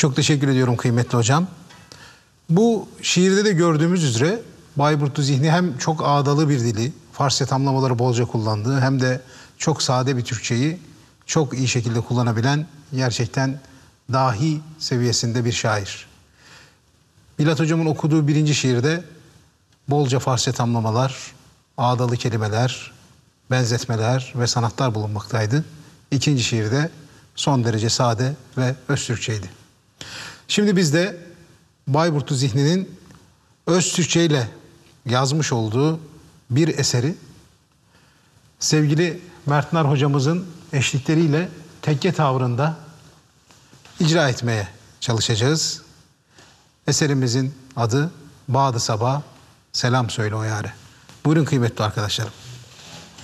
Çok teşekkür ediyorum kıymetli hocam. Bu şiirde de gördüğümüz üzere Bayburtlu Zihni hem çok ağdalı bir dili, Farsça tamlamaları bolca kullandığı, hem de çok sade bir Türkçeyi çok iyi şekilde kullanabilen gerçekten dahi seviyesinde bir şair. Milat hocamın okuduğu birinci şiirde bolca Farsça tamlamalar, ağdalı kelimeler, benzetmeler ve sanatlar bulunmaktaydı. İkinci şiirde son derece sade ve Öztürkçeydi. Şimdi biz de Bayburtlu Zihni'nin Öztürkçe ile yazmış olduğu bir eseri sevgili Mert Nar hocamızın eşlikleriyle tekke tavrında icra etmeye çalışacağız. Eserimizin adı Bağdı Sabah Selam Söyle O Yâre. Buyurun kıymetli arkadaşlarım.